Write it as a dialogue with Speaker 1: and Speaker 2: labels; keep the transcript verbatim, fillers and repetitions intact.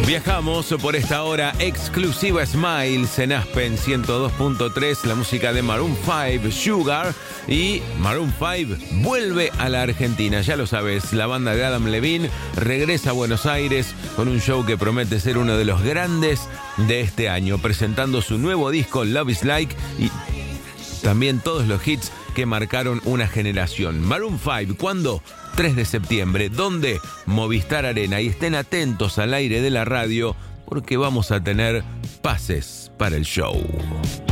Speaker 1: Viajamos por esta hora exclusiva Smiles en Aspen ciento dos punto tres, la música de Maroon cinco, Sugar, y Maroon cinco vuelve a la Argentina. Ya lo sabes, la banda de Adam Levine regresa a Buenos Aires con un show que promete ser uno de los grandes de este año, presentando su nuevo disco Love is Like y también todos los hits que marcaron una generación. Maroon cinco, ¿cuándo? tres de septiembre, ¿dónde? Movistar Arena. Y estén atentos al aire de la radio porque vamos a tener pases para el show.